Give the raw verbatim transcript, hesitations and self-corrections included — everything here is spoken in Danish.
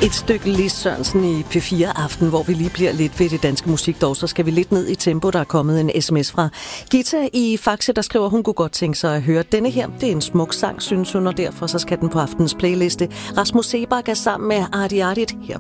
Et stykke Lis Sørensen i P fire Aften, hvor vi lige bliver lidt ved det danske musik, dog så skal vi lidt ned i tempo. Der er kommet en sms fra Gita i Faxe, der skriver, hun kunne godt tænke sig at høre denne her. Det er en smuk sang, synes hun, og derfor så skal den på aftens playliste. Rasmus Sebak er sammen med Arti Artit her